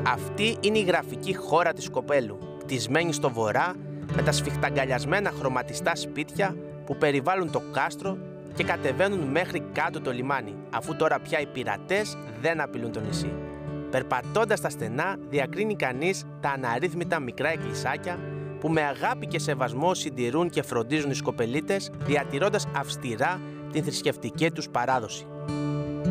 Αυτή είναι η γραφική χώρα της Σκοπέλου, κτισμένη στο βορρά με τα σφιχταγκαλιασμένα χρωματιστά σπίτια που περιβάλλουν το κάστρο και κατεβαίνουν μέχρι κάτω το λιμάνι, αφού τώρα πια οι πειρατές δεν απειλούν το νησί. Περπατώντας τα στενά, διακρίνει κανείς τα αναρρύθμιτα μικρά εκκλησάκια που με αγάπη και σεβασμό συντηρούν και φροντίζουν οι σκοπελίτες, διατηρώντας αυστηρά την θρησκευτική τους παράδοση.